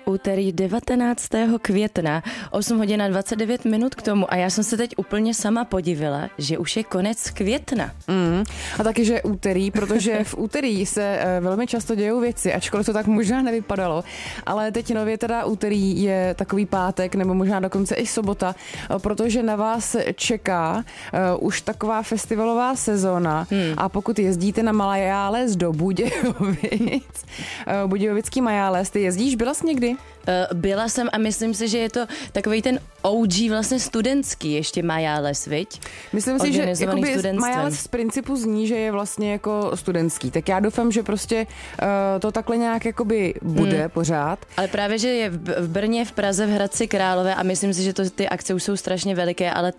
Úterý 19. května, 8 hodin a 29 minut k tomu a já jsem se teď úplně sama podivila, že už je konec května. A taky, že je úterý, protože v úterý se velmi často dějou věci, ačkoliv to tak možná nevypadalo, ale teď nově teda úterý je takový pátek nebo možná dokonce i sobota, protože na vás čeká už taková festivalová sezóna a pokud jezdíte na Majáles do Budějovic, Budějovický Majáles, ty jezdíš, byla jsi někdy? Byla jsem a myslím si, že je to takovej ten OG vlastně studentský ještě Majáles, viď? Myslím si, že Majáles z principu zní, že je vlastně jako studentský. Tak já doufám, že prostě to takhle nějak jakoby bude pořád. Ale právě, že je v Brně, v Praze, v Hradci Králové a myslím si, že ty akce už jsou strašně veliké, ale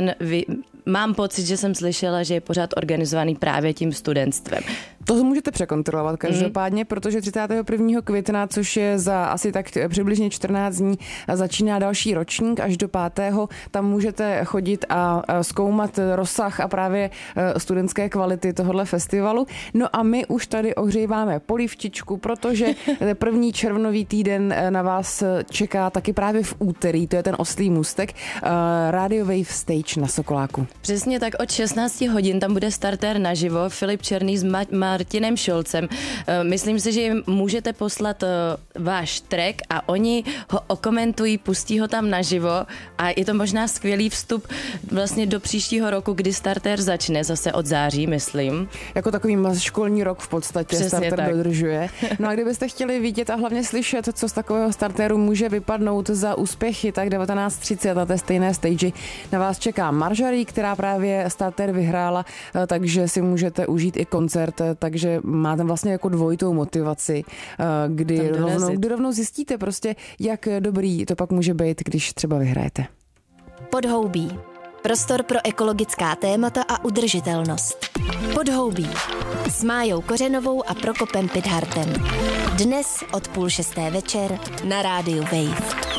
mám pocit, že jsem slyšela, že je pořád organizovaný právě tím studentstvem. To můžete překontrolovat každopádně, protože 31. května, což je za asi tak přibližně 14 dní, začíná další ročník až do 5. Tam můžete chodit a zkoumat rozsah a právě studentské kvality tohohle festivalu. No a my už tady ohříváme polivčičku, protože první červnový týden na vás čeká taky právě v úterý, to je ten oslý můstek, Radio Wave Stage na Sokoláku. Přesně tak, od 16 hodin tam bude startér naživo, Filip Černý s Martinem Šolcem. Myslím si, že jim můžete poslat váš track a oni ho okomentují, pustí ho tam naživo a je to možná skvělý vstup vlastně do příštího roku, kdy startér začne zase od září, myslím. Jako takový školní rok v podstatě. Přesně startér tak dodržuje. No a kdybyste chtěli vidět a hlavně slyšet, co z takového startéru může vypadnout za úspěchy, tak 19:30 na té stejné stage na vás čeká Marjorie, která právě startér vyhrála, takže si můžete užít i koncert, takže máte vlastně jako dvojitou motivaci, kdy rovnou zjistíte prostě, jak dobrý to pak může být, když třeba vyhrajete. Podhoubí. Prostor pro ekologická témata a udržitelnost. Podhoubí. S Májou Kořenovou a Prokopem Pidhartem. Dnes od 5:30 večer na rádiu Wave.